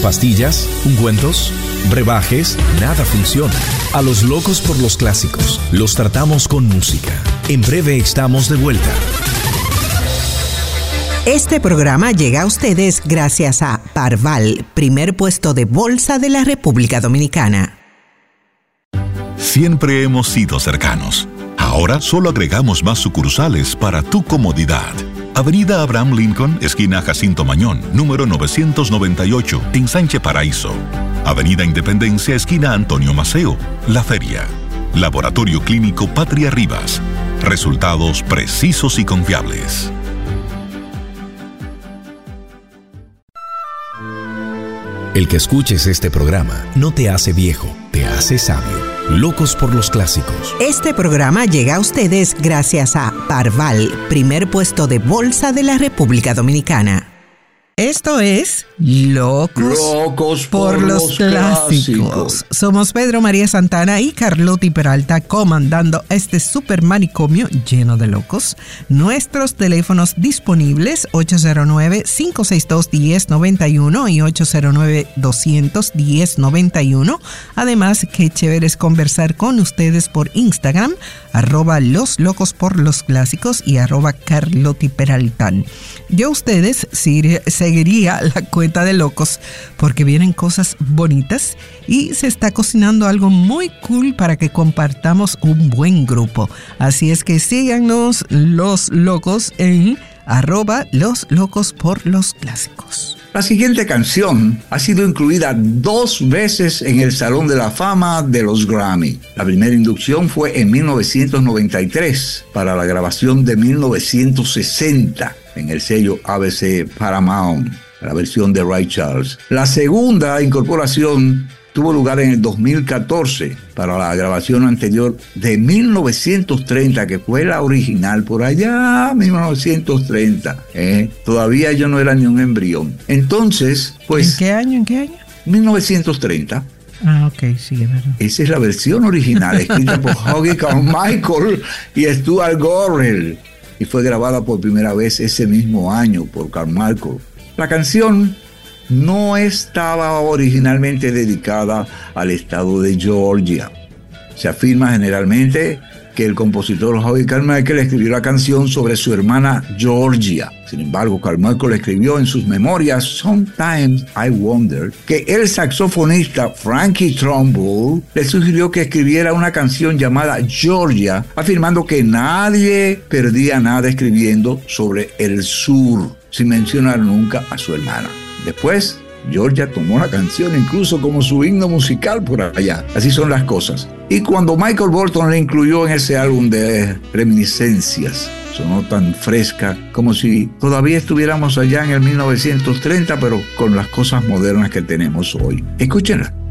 Pastillas, ungüentos, brebajes, nada funciona. A los locos por los clásicos los tratamos con música. En breve estamos de vuelta. Este programa llega a ustedes gracias a Parval, primer puesto de bolsa de la República Dominicana. Siempre hemos sido cercanos. Ahora solo agregamos más sucursales para tu comodidad. Avenida Abraham Lincoln, esquina Jacinto Mañón, número 998, en Sánchez Paraíso. Avenida Independencia, esquina Antonio Maceo, La Feria. Laboratorio Clínico Patria Rivas. Resultados precisos y confiables. El que escuches este programa no te hace viejo, te hace sabio. Locos por los clásicos. Este programa llega a ustedes gracias a Parval, primer puesto de bolsa de la República Dominicana. Esto es Locos por los clásicos. Somos Pedro María Santana y Carlotti Peralta comandando este super manicomio lleno de locos. Nuestros teléfonos disponibles 809-562-1091 y 809-200-1091. Además, qué chévere es conversar con ustedes por Instagram, @los locos por los clásicos y @Carlotti Peraltan. Yo ustedes seguiría la cuenta de locos porque vienen cosas bonitas y se está cocinando algo muy cool para que compartamos un buen grupo. Así es que síganos los locos en @los locos por los clásicos. La siguiente canción ha sido incluida 2 veces en el Salón de la Fama de los Grammy. La primera inducción fue en 1993 para la grabación de 1960 en el sello ABC Paramount, la versión de Ray Charles. La segunda incorporación tuvo lugar en el 2014 para la grabación anterior de 1930, que fue la original por allá, 1930. Todavía yo no era ni un embrión. Entonces, pues... ¿En qué año? 1930. Ah, ok, sí, es verdad. Esa es la versión original, escrita por Hoagy Carmichael y Stuart Gorrell, y fue grabada por primera vez ese mismo año por Carmichael. La canción no estaba originalmente dedicada al estado de Georgia. Se afirma generalmente que el compositor Hoagy Carmichael escribió la canción sobre su hermana Georgia. Sin embargo, Carmichael escribió en sus memorias Sometimes I Wonder que el saxofonista Frankie Trumbull le sugirió que escribiera una canción llamada Georgia, afirmando que nadie perdía nada escribiendo sobre el sur, sin mencionar nunca a su hermana. Después, Georgia tomó la canción incluso como su himno musical por allá. Así son las cosas. Y cuando Michael Bolton la incluyó en ese álbum de reminiscencias, sonó tan fresca como si todavía estuviéramos allá en el 1930, pero con las cosas modernas que tenemos hoy. Escúchenla.